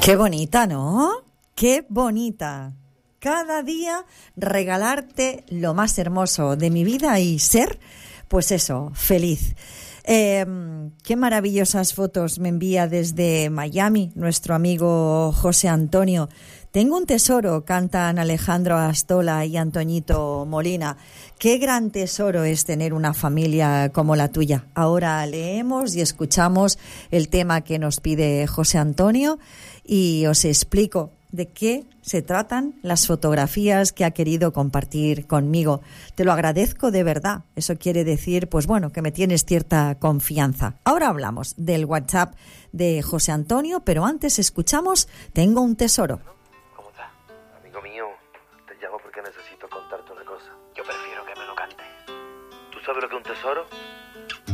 Qué bonita, ¿no? Qué bonita. Cada día regalarte lo más hermoso de mi vida y ser, pues eso, feliz. Qué maravillosas fotos me envía desde Miami nuestro amigo José Antonio. Tengo un tesoro, cantan Alejandro Astola y Antoñito Molina. Qué gran tesoro es tener una familia como la tuya. Ahora leemos y escuchamos el tema que nos pide José Antonio y os explico de qué se tratan las fotografías que ha querido compartir conmigo. Te lo agradezco de verdad. Eso quiere decir, pues bueno, que me tienes cierta confianza. Ahora hablamos del WhatsApp de José Antonio, pero antes escuchamos Tengo un tesoro. ¿Cómo estás? Amigo mío, te llamo porque necesito contarte una cosa. Yo prefiero que me lo cantes. ¿Tú sabes lo que es un tesoro?